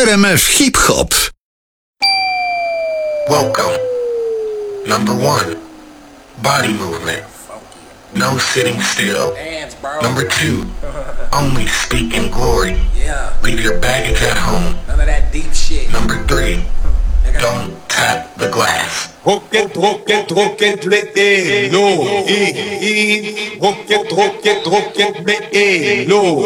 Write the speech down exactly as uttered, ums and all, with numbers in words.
R M F Hip Hop. Welcome. Number one, body movement. No sitting still. Number two, only speak in glory. Leave your baggage at home. None of that deep shit. Number three, don't tap the glass. Rocket, rocket, rocket, let it low. Rocket, rocket, rocket, let it low.